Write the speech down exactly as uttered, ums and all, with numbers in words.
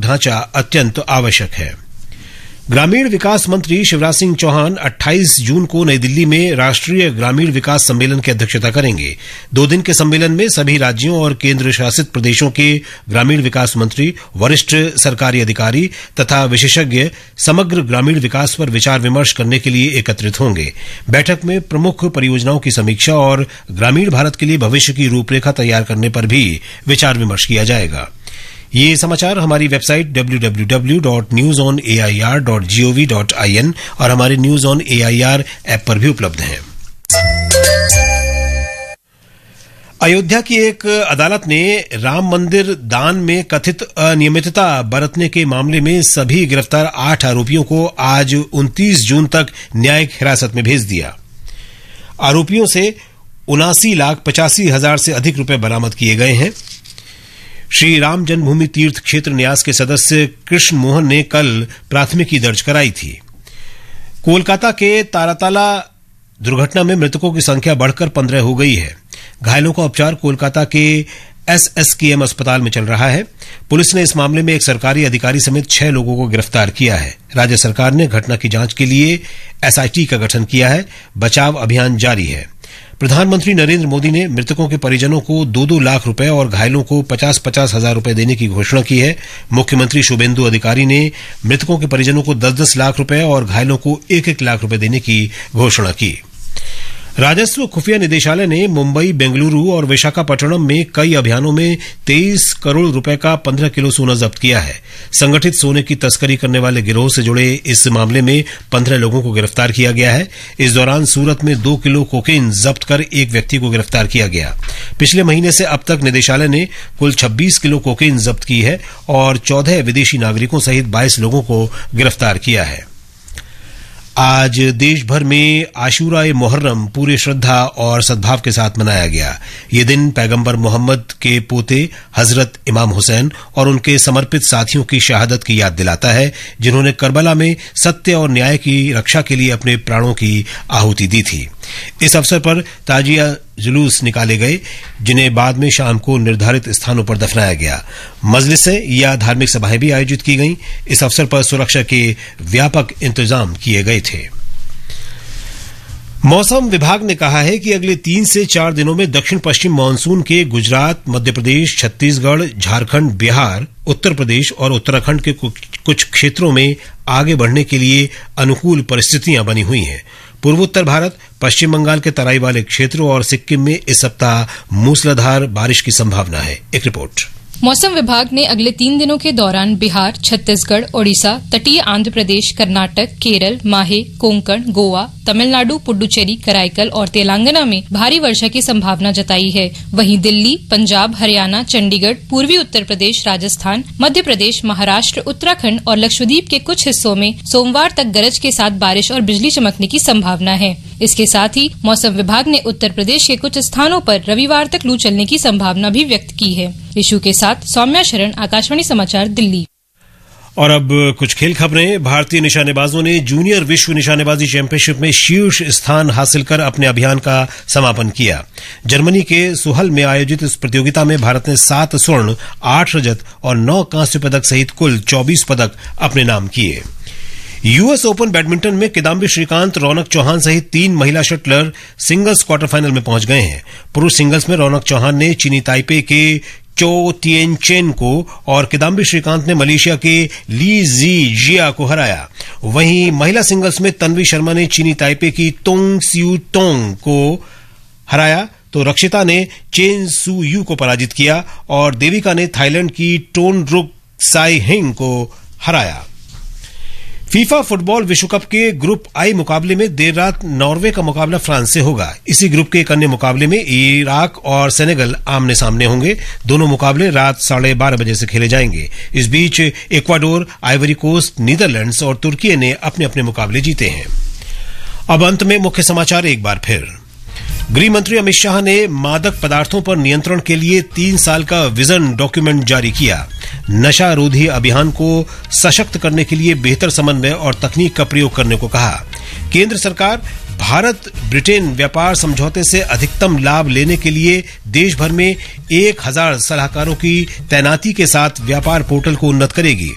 ढांचा अत्यंत आवश्यक है। ग्रामीण विकास मंत्री शिवराज सिंह चौहान अट्ठाईस जून को नई दिल्ली में राष्ट्रीय ग्रामीण विकास सम्मेलन की अध्यक्षता करेंगे। दो दिन के सम्मेलन में सभी राज्यों और केंद्र शासित प्रदेशों के ग्रामीण विकास मंत्री, वरिष्ठ सरकारी अधिकारी तथा विशेषज्ञ समग्र ग्रामीण विकास पर विचार विमर्श करने के लिए एकत्रित होंगे। बैठक में प्रमुख परियोजनाओं की समीक्षा और ग्रामीण भारत के लिए भविष्य की रूपरेखा तैयार करने पर भी विचार विमर्श किया जाएगा। ये समाचार हमारी website W W W dot news on A I R dot G O V dot I N और हमारे news on A I R app पर भी उपलब्ध हैं। अयोध्या की एक अदालत ने राम मंदिर दान में कथित अनियमितता बरतने के मामले में सभी गिरफ्तार आठ आरोपियों को आज उनतीस जून तक न्यायिक हिरासत में भेज दिया। आरोपियों से उनासी लाख पचासी हजार से अधिक रुपए बरामद किए गए हैं। श्री राम जन्मभूमि तीर्थ क्षेत्र न्यास के सदस्य कृष्ण मोहन ने कल प्राथमिकी दर्ज कराई थी। कोलकाता के ताराताला दुर्घटना में मृतकों की संख्या बढ़कर पंद्रह हो गई है। घायलों का उपचार कोलकाता के एस एस के एम अस्पताल में चल रहा है। पुलिस ने इस मामले में एक सरकारी अधिकारी समेत छह लोगों को गिरफ्तार किया है। राज्य सरकार ने घटना की जांच के लिए एस आई टी का गठन किया है। बचाव अभियान जारी है। प्रधानमंत्री नरेंद्र मोदी ने मृतकों के परिजनों को दो दो लाख रुपए और घायलों को पचास पचास हजार रुपए देने की घोषणा की है। मुख्यमंत्री शुभेंदु अधिकारी ने मृतकों के परिजनों को दस दस लाख रुपए और घायलों को एक एक लाख रुपए देने की घोषणा की। राजस्व खुफिया निदेशालय ने मुंबई, बेंगलुरु और विशाखापट्टनम में कई अभियानों में तेईस करोड़ रुपए का पंद्रह किलो सोना जब्त किया है। संगठित सोने की तस्करी करने वाले गिरोह से जुड़े इस मामले में पंद्रह लोगों को गिरफ्तार किया गया है। इस दौरान सूरत में दो किलो कोकेन जब्त कर एक व्यक्ति को गिरफ्तार किया गया। पिछले महीने से अब तक निदेशालय ने कुल छब्बीस किलो कोकेन जब्त की है और चौदह विदेशी नागरिकों सहित बाईस लोगों को गिरफ्तार किया है। आज देश भर में आशूरा-ए मुहर्रम पूरे श्रद्धा और सद्भाव के साथ मनाया गया। ये दिन पैगंबर मोहम्मद के पोते हजरत इमाम हुसैन और उनके समर्पित साथियों की शहादत की याद दिलाता है, जिन्होंने करबला में सत्य और न्याय की रक्षा के लिए अपने प्राणों की आहुति दी थी। इस अवसर पर ताजिया जुलूस निकाले गए, जिन्हें बाद में शाम को निर्धारित स्थानों पर दफनाया गया। मजलिसें या धार्मिक सभाएं भी आयोजित की गईं। इस अवसर पर सुरक्षा के व्यापक इंतजाम किए गए थे। मौसम विभाग ने कहा है कि अगले तीन से चार दिनों में दक्षिण पश्चिम मानसून के गुजरात, मध्य प्रदेश, छत्तीसगढ़, झारखंड, बिहार, उत्तर प्रदेश और उत्तराखंड के कुछ क्षेत्रों में आगे बढ़ने के लिए अनुकूल परिस्थितियां बनी हुई हैं। पूर्वोत्तर भारत, पश्चिम बंगाल के तराई वाले क्षेत्रों और सिक्किम में इस सप्ताह मूसलाधार बारिश की संभावना है। एक रिपोर्ट। मौसम विभाग ने अगले तीन दिनों के दौरान बिहार, छत्तीसगढ़, ओडिशा, तटीय आंध्र प्रदेश, कर्नाटक, केरल, माहे, कोंकण, गोवा, तमिलनाडु, पुडुचेरी, कराईकल और तेलंगाना में भारी वर्षा की संभावना जताई है। वहीं दिल्ली, पंजाब, हरियाणा, चंडीगढ़, पूर्वी उत्तर प्रदेश, राजस्थान, मध्य प्रदेश, महाराष्ट्र, उत्तराखंड और लक्षद्वीप के कुछ हिस्सों में सोमवार तक गरज के साथ बारिश और बिजली चमकने की संभावना है। इसके साथ ही मौसम विभाग ने उत्तर प्रदेश के कुछ स्थानों पर रविवार तक लू चलने की संभावना भी व्यक्त की है। इशू के साथ सौम्या शरण, आकाशवाणी समाचार, दिल्ली। और अब कुछ खेल खबरें। भारतीय निशानेबाजों ने जूनियर विश्व निशानेबाजी चैंपियनशिप में शीर्ष स्थान हासिल कर अपने अभियान का समापन किया। जर्मनी के सुहल में आयोजित इस प्रतियोगिता में भारत ने सात स्वर्ण, आठ रजत और नौ कांस्य पदक सहित कुल चौबीस पदक अपने नाम किए। यूएस ओपन बैडमिंटन में किदाम्बी श्रीकांत, रौनक चौहान सहित तीन महिला शटलर सिंगल्स क्वार्टर फाइनल में पहुंच गए हैं। पुरुष सिंगल्स में रौनक चौहान ने चीनी ताइपे के चो तिएनचेन को और किदाम्बी श्रीकांत ने मलेशिया के ली जी जिया को हराया। वहीं महिला सिंगल्स में तन्वी शर्मा ने चीनी ताइपे की तोंग सियू तोंग को हराया, तो रक्षिता ने चेन सू यू को पराजित किया और देविका ने थाईलैंड की टोनरुक साई हिंग को हराया। फीफा फुटबॉल विश्व कप के ग्रुप आई मुकाबले में देर रात नॉर्वे का मुकाबला फ्रांस से होगा। इसी ग्रुप के एक अन्य मुकाबले में इराक और सेनेगल आमने सामने होंगे। दोनों मुकाबले रात साढ़े बारह बजे से खेले जाएंगे। इस बीच इक्वाडोर, आइवरी कोस्ट, नीदरलैंड्स और तुर्की ने अपने अपने मुकाबले जीते हैं। अब अंत में मुख्य समाचार एक बार फिर। गृह मंत्री अमित शाह ने मादक पदार्थों पर नियंत्रण के लिए तीन साल का विजन डॉक्यूमेंट जारी किया। नशा रोधी अभियान को सशक्त करने के लिए बेहतर समन्वय और तकनीक का प्रयोग करने को कहा। केंद्र सरकार भारत ब्रिटेन व्यापार समझौते से अधिकतम लाभ लेने के लिए देश भर में एक हजार सलाहकारों की तैनाती के साथ व्यापार पोर्टल को उन्नत करेगी।